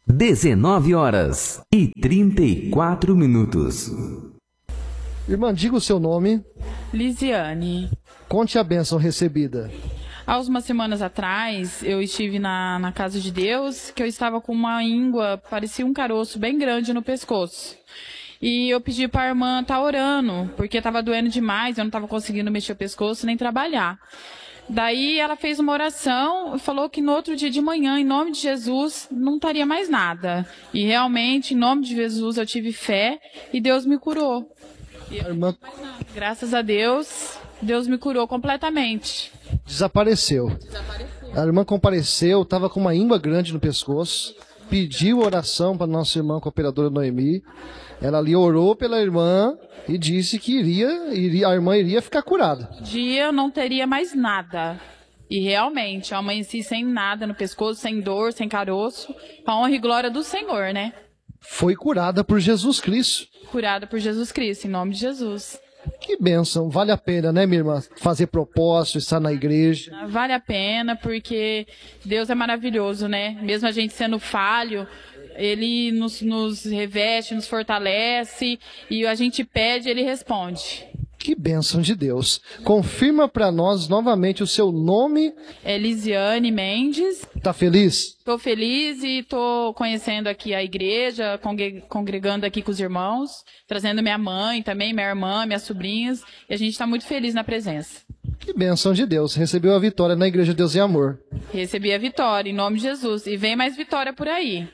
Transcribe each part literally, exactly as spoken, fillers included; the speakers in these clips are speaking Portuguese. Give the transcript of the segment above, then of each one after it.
dezenove horas e trinta e quatro minutos. Irmã, diga o seu nome. Lisiane. Conte a bênção recebida. Há umas semanas atrás, eu estive na, na casa de Deus, que eu estava com uma íngua, parecia um caroço bem grande no pescoço. E eu pedi para a irmã estar orando, porque estava doendo demais, eu não estava conseguindo mexer o pescoço nem trabalhar. Daí ela fez uma oração e falou que no outro dia de manhã, em nome de Jesus, não estaria mais nada. E realmente, em nome de Jesus, eu tive fé e Deus me curou. E A irmã graças a Deus, Deus me curou completamente. desapareceu. Desapareceu. A irmã compareceu, estava com uma íngua grande no pescoço, pediu oração para nossa irmã cooperadora Noemi. Ela ali orou pela irmã e disse que iria, iria, a irmã iria ficar curada. Um dia eu não teria mais nada. E realmente, eu amanheci sem nada no pescoço, sem dor, sem caroço, para a honra e glória do Senhor, né? Foi curada por Jesus Cristo. Curada por Jesus Cristo, em nome de Jesus. Que bênção, vale a pena, né, minha irmã? Fazer propósito, estar na igreja. Vale a pena, porque Deus é maravilhoso, né? Mesmo a gente sendo falho, Ele nos, nos reveste, nos fortalece, e a gente pede, Ele responde. Que bênção de Deus. Confirma para nós novamente o seu nome. É Lisiane Mendes. Tá feliz? Estou feliz e estou conhecendo aqui a igreja, congre- congregando aqui com os irmãos, trazendo minha mãe também, minha irmã, minhas sobrinhas, e a gente está muito feliz na presença. Que bênção de Deus. Recebeu a vitória na Igreja Deus e Amor. Recebi a vitória, em nome de Jesus, e vem mais vitória por aí.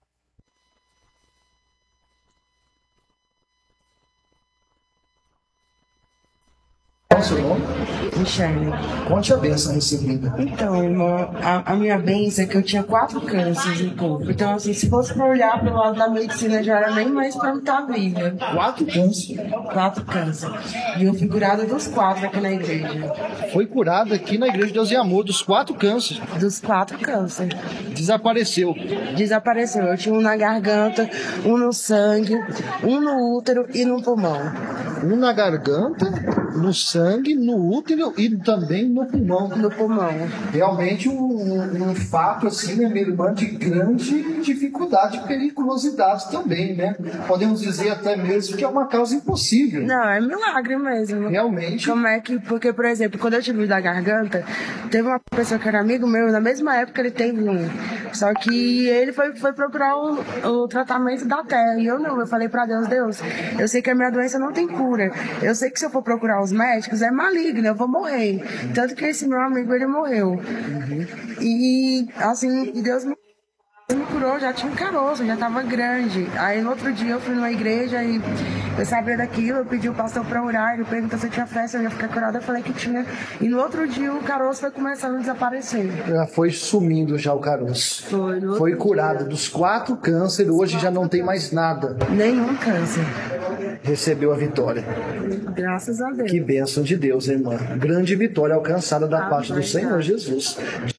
Qual o seu nome? Michele. Conte a bênção recebida. Então, irmã, a, a minha bênção é que eu tinha quatro cânceres no corpo. Então, assim, se fosse pra olhar pelo lado da medicina, já era nem mais pra estar viva. Quatro cânceres. Quatro cânceres. E eu fui curada dos quatro aqui na igreja. Foi curada aqui na Igreja Deus e Amor dos quatro cânceres. Dos quatro cânceres. Desapareceu. Desapareceu. Eu tinha um na garganta, um no sangue, um no útero e no pulmão. Um na garganta, no sangue, no útero e também no pulmão. No pulmão. Realmente um, um, um fato assim, né, minha irmã, de grande dificuldade e periculosidade também, né? Podemos dizer até mesmo que é uma causa impossível. Não, é milagre mesmo. Realmente. Como é que, porque, por exemplo, quando eu tive da garganta, teve uma pessoa que era amigo meu, na mesma época ele teve um. Só que ele foi, foi procurar o, o tratamento da terra. E eu não, eu falei pra Deus, Deus, eu sei que a minha doença não tem cura. Eu sei que se eu for procurar os médicos é maligno, eu vou morrer. Tanto que esse meu amigo, ele morreu. Uhum. E, assim, e Deus me me curou, já tinha um caroço, já tava grande. Aí no outro dia eu fui numa igreja e eu sabia daquilo, eu pedi o pastor pra orar, ele perguntou se eu tinha fé, se eu ia ficar curada, eu falei que tinha. E no outro dia o caroço foi começando a desaparecer. Já foi sumindo já o caroço. Foi. no Foi outro curado dia. dos quatro cânceres, hoje já não tem mais nada. Nenhum câncer. Recebeu a vitória. Graças a Deus. Que bênção de Deus, irmã. Grande vitória alcançada da parte do Senhor Jesus.